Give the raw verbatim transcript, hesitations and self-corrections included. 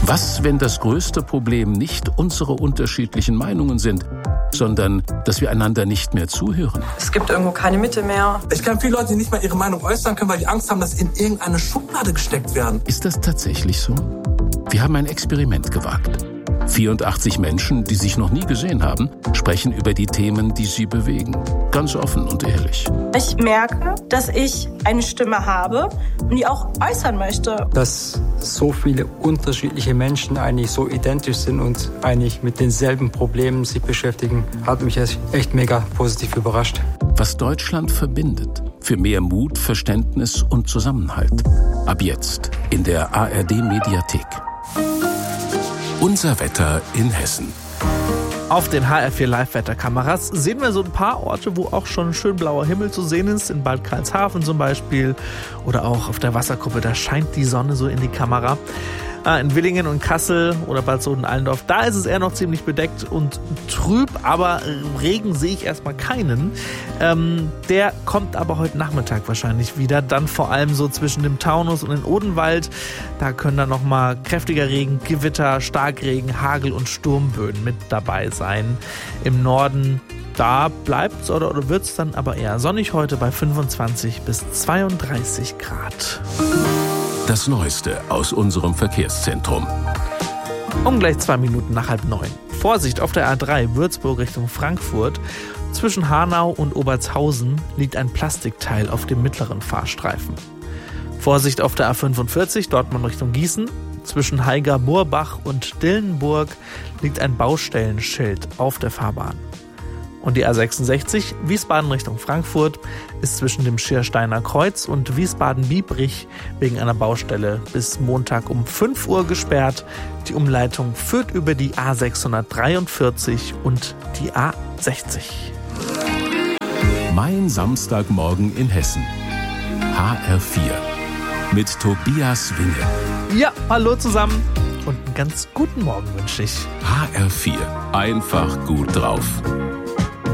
Was, wenn das größte Problem nicht unsere unterschiedlichen Meinungen sind, sondern dass wir einander nicht mehr zuhören? Es gibt irgendwo keine Mitte mehr. Ich kenne viele Leute, die nicht mal ihre Meinung äußern können, weil die Angst haben, dass sie in irgendeine Schublade gesteckt werden. Ist das tatsächlich so? Wir haben ein Experiment gewagt. vierundachtzig Menschen, die sich noch nie gesehen haben, sprechen über die Themen, die sie bewegen. Ganz offen und ehrlich. Ich merke, dass ich eine Stimme habe und die auch äußern möchte. Dass so viele unterschiedliche Menschen eigentlich so identisch sind und eigentlich mit denselben Problemen sich beschäftigen, hat mich echt mega positiv überrascht. Was Deutschland verbindet. Für mehr Mut, Verständnis und Zusammenhalt. Ab jetzt in der A R D-Mediathek. Unser Wetter in Hessen. Auf den H R vier Live-Wetterkameras sehen wir so ein paar Orte, wo auch schon schön blauer Himmel zu sehen ist. In Bad Karlshafen zum Beispiel oder auch auf der Wasserkuppe, da scheint die Sonne so in die Kamera. In Villingen und Kassel oder Bad Soden-Allendorf, da ist es eher noch ziemlich bedeckt und trüb, aber Regen sehe ich erstmal keinen. Ähm, der kommt aber heute Nachmittag wahrscheinlich wieder, dann vor allem so zwischen dem Taunus und dem Odenwald. Da können dann nochmal kräftiger Regen, Gewitter, Starkregen, Hagel und Sturmböen mit dabei sein. Im Norden, da bleibt's oder, oder wird's dann aber eher sonnig heute bei fünfundzwanzig bis zweiunddreißig Grad. Das Neueste aus unserem Verkehrszentrum. Um gleich zwei Minuten nach halb neun. Vorsicht auf der A drei Würzburg Richtung Frankfurt. Zwischen Hanau und Obertshausen liegt ein Plastikteil auf dem mittleren Fahrstreifen. Vorsicht auf der A fünfundvierzig Dortmund Richtung Gießen. Zwischen Haiger-Moorbach und Dillenburg liegt ein Baustellenschild auf der Fahrbahn. Und die A sechsundsechzig Wiesbaden Richtung Frankfurt ist zwischen dem Schiersteiner Kreuz und Wiesbaden-Biebrich wegen einer Baustelle bis Montag um fünf Uhr gesperrt. Die Umleitung führt über die A sechshundertdreiundvierzig und die A sechzig. Mein Samstagmorgen in Hessen. H R vier. Mit Tobias Winge. Ja, hallo zusammen und einen ganz guten Morgen wünsche ich. H R vier. Einfach gut drauf.